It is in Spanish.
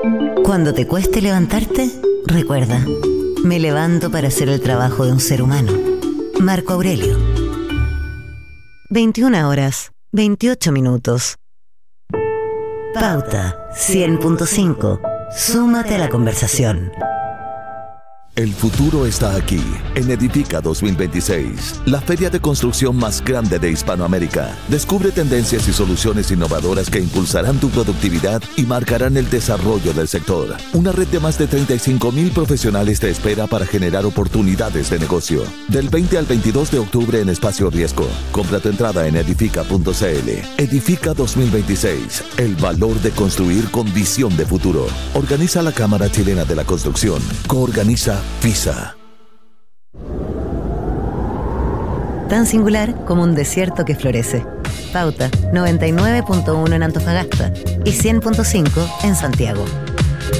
Cuando te cueste levantarte, recuerda, me levanto para hacer el trabajo de un ser humano. Marco Aurelio. 21 horas, 28 minutos. Pauta 100.5. Súmate a la conversación. El futuro está aquí, en Edifica 2026, la feria de construcción más grande de Hispanoamérica. Descubre tendencias y soluciones innovadoras que impulsarán tu productividad y marcarán el desarrollo del sector. Una red de más de 35,000 profesionales te espera para generar oportunidades de negocio. Del 20 al 22 de octubre en Espacio Riesgo. Compra tu entrada en edifica.cl. Edifica 2026, el valor de construir con visión de futuro. Organiza la Cámara Chilena de la Construcción. Coorganiza FISA. Tan singular como un desierto que florece. Pauta 99.1 en Antofagasta y 100.5 en Santiago.